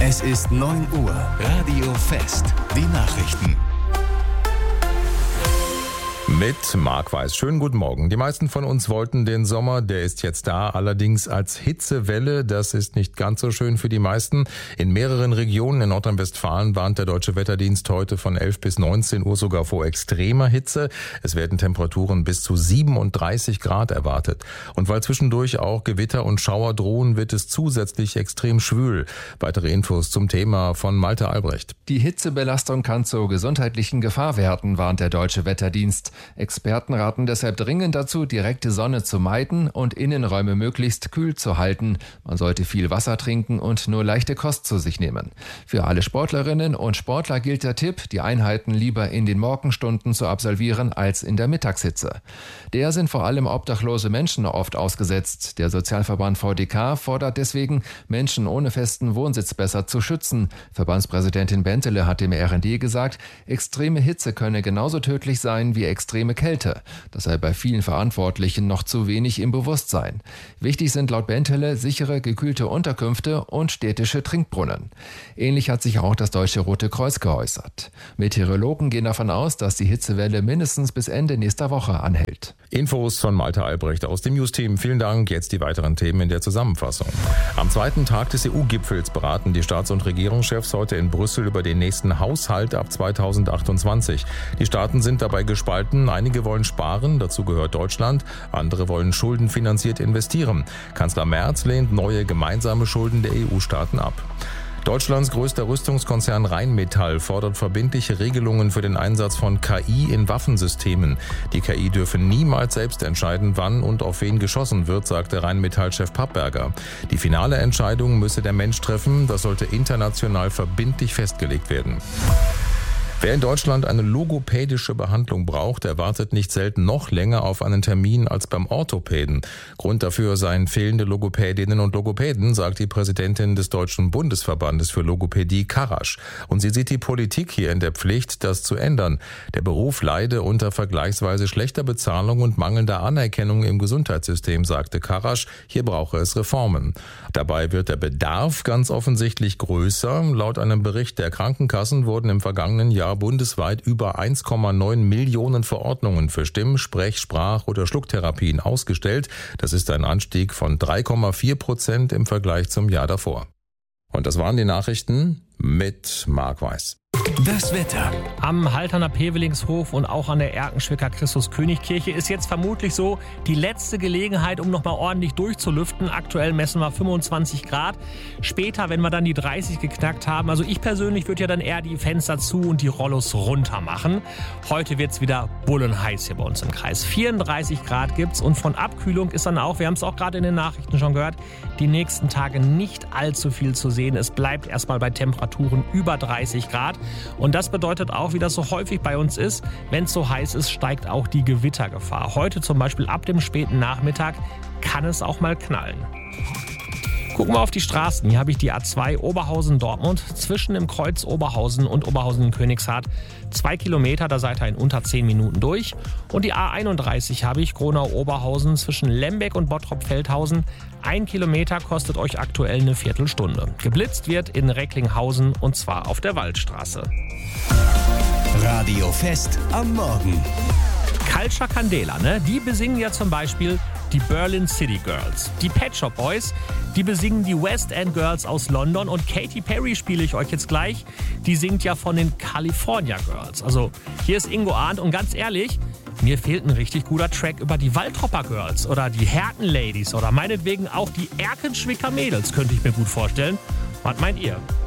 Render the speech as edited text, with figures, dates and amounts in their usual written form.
Es ist 9 Uhr. Radio Fest. Die Nachrichten. Mit Marc Weiß. Schönen guten Morgen. Die meisten von uns wollten den Sommer, der ist jetzt da, allerdings als Hitzewelle. Das ist nicht ganz so schön für die meisten. In mehreren Regionen in Nordrhein-Westfalen warnt der Deutsche Wetterdienst heute von 11 bis 19 Uhr sogar vor extremer Hitze. Es werden Temperaturen bis zu 37 Grad erwartet. Und weil zwischendurch auch Gewitter und Schauer drohen, wird es zusätzlich extrem schwül. Weitere Infos zum Thema von Malte Albrecht. Die Hitzebelastung kann zur gesundheitlichen Gefahr werden, warnt der Deutsche Wetterdienst. Experten raten deshalb dringend dazu, direkte Sonne zu meiden und Innenräume möglichst kühl zu halten. Man sollte viel Wasser trinken und nur leichte Kost zu sich nehmen. Für alle Sportlerinnen und Sportler gilt der Tipp, die Einheiten lieber in den Morgenstunden zu absolvieren als in der Mittagshitze. Der sind vor allem obdachlose Menschen oft ausgesetzt. Der Sozialverband VDK fordert deswegen, Menschen ohne festen Wohnsitz besser zu schützen. Verbandspräsidentin Bentele hat dem RND gesagt, extreme Hitze könne genauso tödlich sein wie extreme Kälte. Das sei bei vielen Verantwortlichen noch zu wenig im Bewusstsein. Wichtig sind laut Bentele sichere, gekühlte Unterkünfte und städtische Trinkbrunnen. Ähnlich hat sich auch das Deutsche Rote Kreuz geäußert. Meteorologen gehen davon aus, dass die Hitzewelle mindestens bis Ende nächster Woche anhält. Infos von Malte Albrecht aus dem News-Team. Vielen Dank. Jetzt die weiteren Themen in der Zusammenfassung. Am zweiten Tag des EU-Gipfels beraten die Staats- und Regierungschefs heute in Brüssel über den nächsten Haushalt ab 2028. Die Staaten sind dabei gespalten. Einige wollen sparen, dazu gehört Deutschland. Andere wollen schuldenfinanziert investieren. Kanzler Merz lehnt neue gemeinsame Schulden der EU-Staaten ab. Deutschlands größter Rüstungskonzern Rheinmetall fordert verbindliche Regelungen für den Einsatz von KI in Waffensystemen. Die KI dürfe niemals selbst entscheiden, wann und auf wen geschossen wird, sagte Rheinmetall-Chef Pappberger. Die finale Entscheidung müsse der Mensch treffen, das sollte international verbindlich festgelegt werden. Wer in Deutschland eine logopädische Behandlung braucht, der wartet nicht selten noch länger auf einen Termin als beim Orthopäden. Grund dafür seien fehlende Logopädinnen und Logopäden, sagt die Präsidentin des Deutschen Bundesverbandes für Logopädie, Karasch. Und sie sieht die Politik hier in der Pflicht, das zu ändern. Der Beruf leide unter vergleichsweise schlechter Bezahlung und mangelnder Anerkennung im Gesundheitssystem, sagte Karasch. Hier brauche es Reformen. Dabei wird der Bedarf ganz offensichtlich größer. Laut einem Bericht der Krankenkassen wurden im vergangenen Jahr bundesweit über 1,9 Millionen Verordnungen für Stimm-, Sprech-, Sprach- oder Schlucktherapien ausgestellt. Das ist ein Anstieg von 3,4% im Vergleich zum Jahr davor. Und das waren die Nachrichten mit Marc Weiß. Das Wetter. Am Halterner Pevelingshof und auch an der Erkenschwicker Christus-König-Kirche ist jetzt vermutlich so die letzte Gelegenheit, um nochmal ordentlich durchzulüften. Aktuell messen wir 25 Grad. Später, wenn wir dann die 30 geknackt haben, also ich persönlich würde ja dann eher die Fenster zu und die Rollos runter machen. Heute wird es wieder bullenheiß hier bei uns im Kreis. 34 Grad gibt's und von Abkühlung ist dann auch, wir haben es auch gerade in den Nachrichten schon gehört, die nächsten Tage nicht allzu viel zu sehen. Es bleibt erstmal bei Temperaturen über 30 Grad. Und das bedeutet auch, wie das so häufig bei uns ist, wenn es so heiß ist, steigt auch die Gewittergefahr. Heute zum Beispiel ab dem späten Nachmittag kann es auch mal knallen. Gucken wir auf die Straßen. Hier habe ich die A2 Oberhausen-Dortmund zwischen dem Kreuz Oberhausen und Oberhausen-Königshardt. 2 Kilometer, da seid ihr in unter 10 Minuten durch. Und die A31 habe ich Gronau-Oberhausen zwischen Lembeck und Bottrop-Feldhausen. 1 Kilometer kostet euch aktuell eine Viertelstunde. Geblitzt wird in Recklinghausen und zwar auf der Waldstraße. Radio Fest am Morgen. Culture Candela, ne? Die besingen ja zum Beispiel die Berlin City Girls. Die Pet Shop Boys, die besingen die West End Girls aus London. Und Katy Perry spiele ich euch jetzt gleich. Die singt ja von den California Girls. Also hier ist Ingo Arndt und ganz ehrlich, mir fehlt ein richtig guter Track über die Waltropper Girls oder die Herten Ladies oder meinetwegen auch die Erkenschwicker Mädels, könnte ich mir gut vorstellen. Was meint ihr?